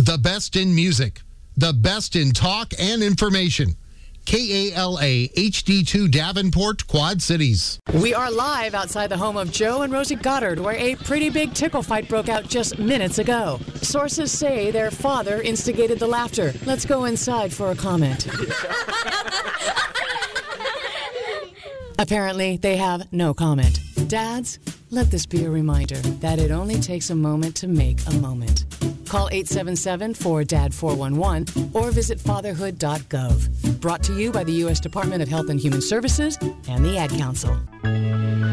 The best in music, the best in talk and information. KALA HD2 Davenport, Quad Cities. We are live outside the home of Joe and Rosie Goddard, where a pretty big tickle fight broke out just minutes ago. Sources say their father instigated the laughter. Let's go inside for a comment. Apparently, they have no comment. Dads, let this be a reminder that it only takes a moment to make a moment. Call 877-4DAD-411 or visit fatherhood.gov. Brought to you by the U.S. Department of Health and Human Services and the Ad Council.